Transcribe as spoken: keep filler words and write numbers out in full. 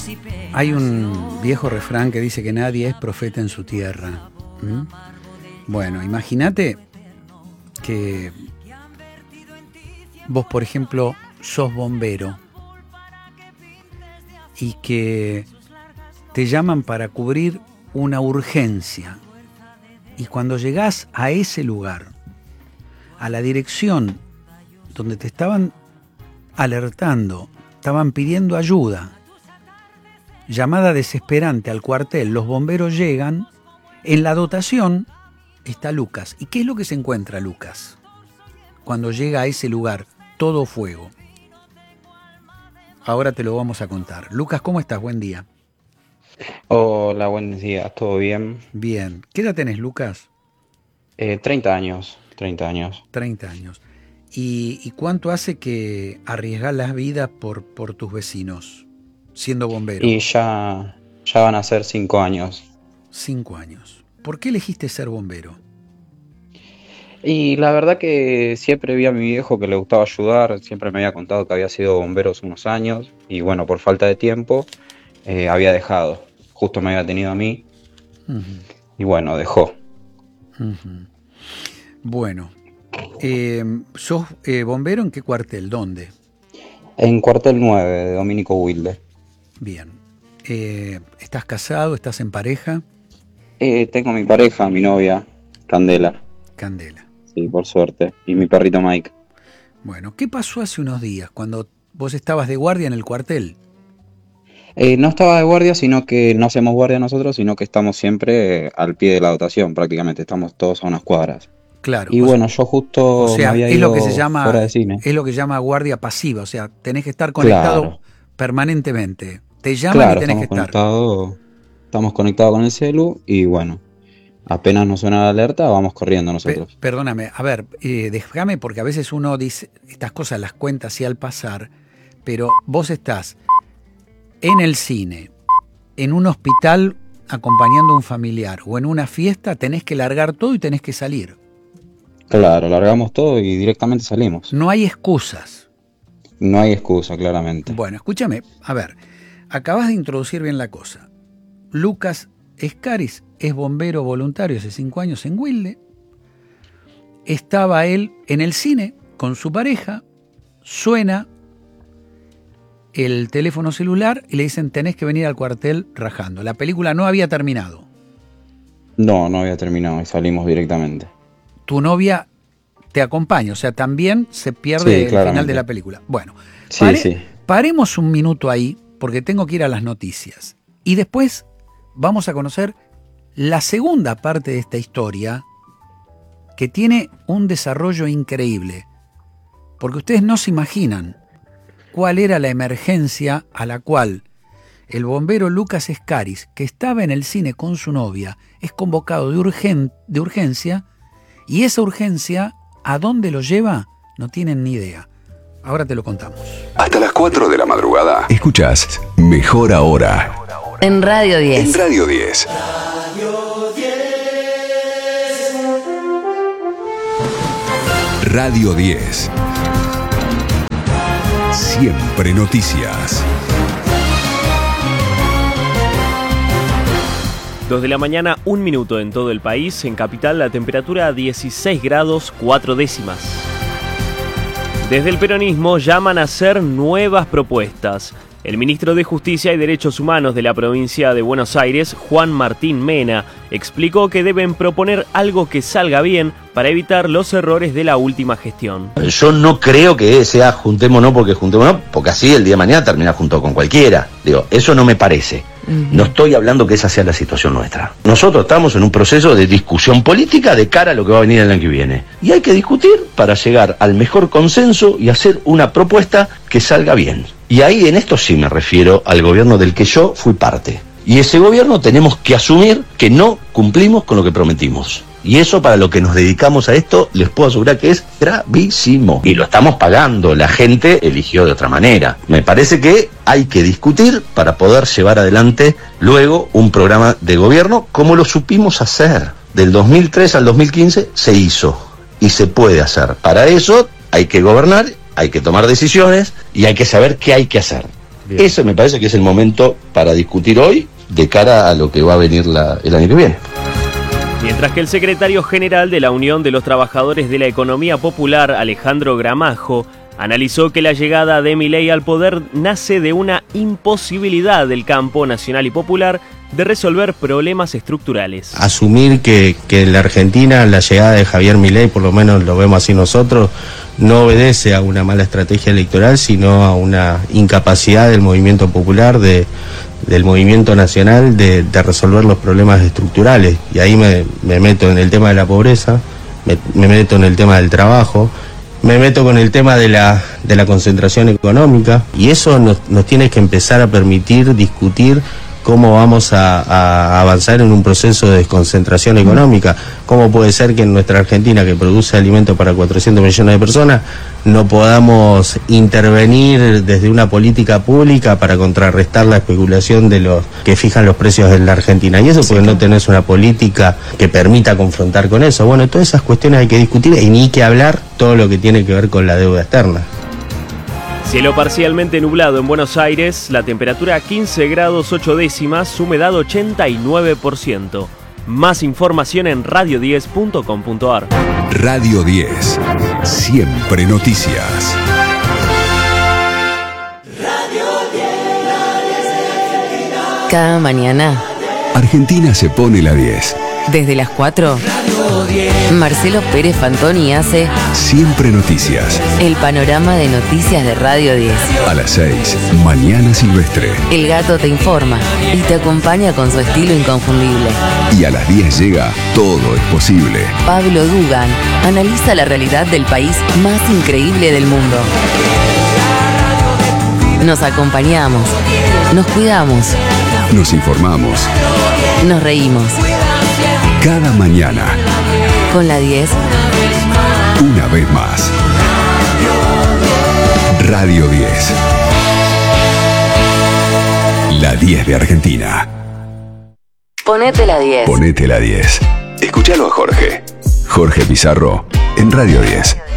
Hay un viejo refrán que dice que nadie es profeta en su tierra. ¿Mm? Bueno, imagínate que vos, por ejemplo, sos bombero y que te llaman para cubrir una urgencia. Y cuando llegás a ese lugar, a la dirección donde te estaban alertando, estaban pidiendo ayuda, llamada desesperante al cuartel, los bomberos llegan, en la dotación está Lucas. ¿Y qué es lo que se encuentra Lucas cuando llega a ese lugar, todo fuego? Ahora te lo vamos a contar. Lucas, ¿cómo estás? Buen día. Hola, buenos días, ¿todo bien? Bien. ¿Qué edad tenés, Lucas? Eh, treinta años, treinta años. treinta años. ¿Y, y cuánto hace que arriesgás las vidas por, por tus vecinos, siendo bombero? Y ya, ya van a ser cinco años. Cinco años. ¿Por qué elegiste ser bombero? Y la verdad que siempre vi a mi viejo que le gustaba ayudar, siempre me había contado que había sido bombero hace unos años, y bueno, por falta de tiempo, eh, había dejado. Justo me había tenido a mí, uh-huh. Y bueno, dejó. Uh-huh. Bueno, eh, ¿sos eh, bombero en qué cuartel? ¿Dónde? En cuartel nueve de Domínico Wilde. Bien. Eh, ¿Estás casado? ¿Estás en pareja? Eh, tengo mi pareja, mi novia, Candela. Candela. Sí, por suerte. Y mi perrito Mike. Bueno, ¿qué pasó hace unos días cuando vos estabas de guardia en el cuartel? Eh, no estaba de guardia, sino que no hacemos guardia nosotros, sino que estamos siempre al pie de la dotación, prácticamente. Estamos todos a unas cuadras. Claro. Y bueno, sea, yo justo o sea, me había es ido lo que se llama, fuera de cine. Es lo que se llama guardia pasiva, o sea, tenés que estar conectado claro. permanentemente. Te llaman claro, y tenés que estar. Conectado, estamos conectados con el celu y bueno, apenas nos suena la alerta, vamos corriendo nosotros. Pe- perdóname, a ver, eh, déjame, porque a veces uno dice, estas cosas las cuenta así al pasar, pero vos estás en el cine, en un hospital acompañando a un familiar o en una fiesta, tenés que largar todo y tenés que salir. Claro, largamos todo y directamente salimos. No hay excusas. No hay excusa, claramente. Bueno, escúchame, a ver, acabas de introducir bien la cosa. Lucas Escaris es bombero voluntario hace cinco años en Wilde. Estaba él en el cine con su pareja, suena el teléfono celular y le dicen tenés que venir al cuartel rajando. La película no había terminado. No, no había terminado y salimos directamente. Tu novia te acompaña, o sea, también se pierde sí, el claramente. Final de la película. Bueno, sí, pare, sí. paremos un minuto ahí porque tengo que ir a las noticias. Y después vamos a conocer la segunda parte de esta historia que tiene un desarrollo increíble. Porque ustedes no se imaginan cuál era la emergencia a la cual el bombero Lucas Escaris, que estaba en el cine con su novia, es convocado de, urgen, de urgencia, y esa urgencia, ¿a dónde lo lleva? No tienen ni idea. Ahora te lo contamos. Hasta las cuatro de la madrugada. Escuchás Mejor Ahora. En Radio diez. En Radio diez. Radio diez. Siempre noticias. dos de la mañana, un minuto en todo el país. En capital la temperatura a dieciséis grados cuatro décimas. Desde el peronismo llaman a hacer nuevas propuestas. El ministro de Justicia y Derechos Humanos de la provincia de Buenos Aires, Juan Martín Mena, explicó que deben proponer algo que salga bien para evitar los errores de la última gestión. Yo no creo que sea juntémonos porque juntémonos, porque así el día de mañana termina junto con cualquiera. Digo, eso no me parece. No estoy hablando que esa sea la situación nuestra. Nosotros estamos en un proceso de discusión política de cara a lo que va a venir el año que viene. Y hay que discutir para llegar al mejor consenso y hacer una propuesta que salga bien. Y ahí en esto sí me refiero al gobierno del que yo fui parte. Y ese gobierno tenemos que asumir que no cumplimos con lo que prometimos. Y eso, para lo que nos dedicamos a esto, les puedo asegurar que es gravísimo. Y lo estamos pagando, la gente eligió de otra manera. Me parece que hay que discutir para poder llevar adelante luego un programa de gobierno como lo supimos hacer. Del dos mil tres al dos mil quince se hizo y se puede hacer. Para eso hay que gobernar, hay que tomar decisiones y hay que saber qué hay que hacer. Bien. Ese me parece que es el momento para discutir hoy de cara a lo que va a venir la, el año que viene. Mientras que el secretario general de la Unión de los Trabajadores de la Economía Popular, Alejandro Gramajo, analizó que la llegada de Milei al poder nace de una imposibilidad del campo nacional y popular de resolver problemas estructurales. Asumir que, que en la Argentina la llegada de Javier Milei, por lo menos lo vemos así nosotros, no obedece a una mala estrategia electoral, sino a una incapacidad del movimiento popular, de, del movimiento nacional, de, de resolver los problemas estructurales. Y ahí me, me meto en el tema de la pobreza, me, me meto en el tema del trabajo, me meto con el tema de la, de la concentración económica, y eso nos, nos tiene que empezar a permitir discutir cómo vamos a, a avanzar en un proceso de desconcentración económica. ¿Cómo puede ser que en nuestra Argentina, que produce alimentos para cuatrocientos millones de personas, no podamos intervenir desde una política pública para contrarrestar la especulación de los que fijan los precios en la Argentina? Y eso porque no tenés una política que permita confrontar con eso. Bueno, todas esas cuestiones hay que discutir y ni que hablar todo lo que tiene que ver con la deuda externa. Cielo parcialmente nublado en Buenos Aires, la temperatura quince grados ocho décimas, humedad ochenta y nueve por ciento. Más información en radio diez punto com punto ar. Radio diez, siempre noticias. Cada mañana, Argentina se pone la diez. desde las cuatro, Marcelo Pérez Fantoni hace Siempre noticias. el panorama de noticias de Radio diez. A las seis, Mañana Silvestre. El gato te informa y te acompaña con su estilo inconfundible. Y a las diez llega Todo es posible. Pablo Dugan analiza la realidad del país más increíble del mundo. Nos acompañamos, nos cuidamos, Nos informamos nos reímos. cada mañana, Con la diez, una vez más. Radio diez. La diez de Argentina. ponete la diez. Ponete la diez. Escuchalo a Jorge. Jorge Pizarro en Radio diez.